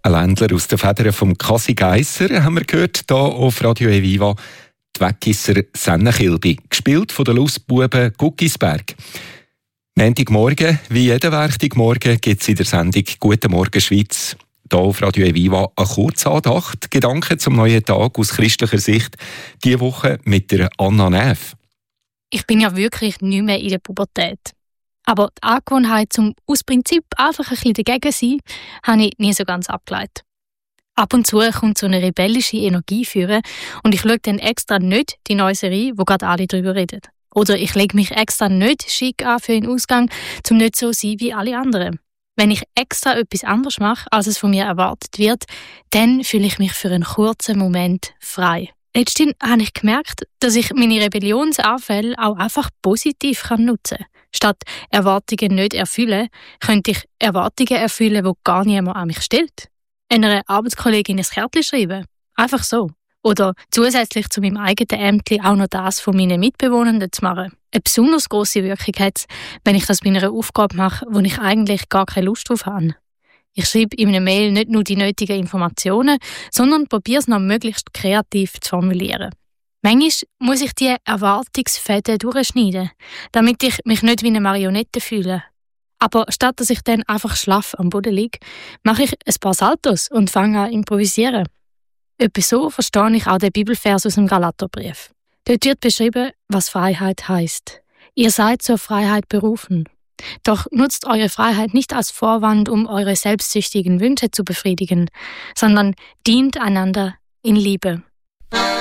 Ein Ländler aus den Federn vom Kasi Geisser haben wir gehört, hier auf Radio Eviva. Die Weggisser Sennenkilbi, gespielt von den Lustbuben Guckisberg. Montagmorgen, wie jeden Werktagsmorgen, gibt es in der Sendung «Guten Morgen Schweiz». Hier auf Radio Eviva eine Kurzandacht, Gedanken zum neuen Tag aus christlicher Sicht, diese Woche mit der Anna Neff. Ich bin ja wirklich nicht mehr in der Pubertät. Aber die Angewohnheit, zum aus Prinzip einfach ein bisschen dagegen zu sein, habe ich nie so ganz abgeleitet. Ab und zu kommt so eine rebellische Energie führen und ich schaue dann extra nicht die neue Serie, wo gerade alle darüber reden. Oder ich lege mich extra nicht schick an für den Ausgang, um nicht so zu sein wie alle anderen. Wenn ich extra etwas anderes mache, als es von mir erwartet wird, dann fühle ich mich für einen kurzen Moment frei. Letztens habe ich gemerkt, dass ich meine Rebellionsanfälle auch einfach positiv nutzen kann. Statt Erwartungen nicht erfüllen, könnte ich Erwartungen erfüllen, die gar niemand an mich stellt. Einer Arbeitskollegin ein Kärtchen schreiben. Einfach so. Oder zusätzlich zu meinem eigenen Ämtli auch noch das von meinen Mitbewohnern zu machen. Eine besonders grosse Wirkung hat es, wenn ich das bei einer Aufgabe mache, wo ich eigentlich gar keine Lust drauf habe. Ich schreibe in einer Mail nicht nur die nötigen Informationen, sondern probiere es noch möglichst kreativ zu formulieren. Manchmal muss ich die Erwartungsfäden durchschneiden, damit ich mich nicht wie eine Marionette fühle. Aber statt dass ich dann einfach schlaff am Boden liege, mache ich ein paar Saltos und fange an zu improvisieren. Etwa so verstehe ich auch den Bibelvers aus dem Galaterbrief. Dort wird beschrieben, was Freiheit heisst. Ihr seid zur Freiheit berufen. Doch nutzt eure Freiheit nicht als Vorwand, um eure selbstsüchtigen Wünsche zu befriedigen, sondern dient einander in Liebe.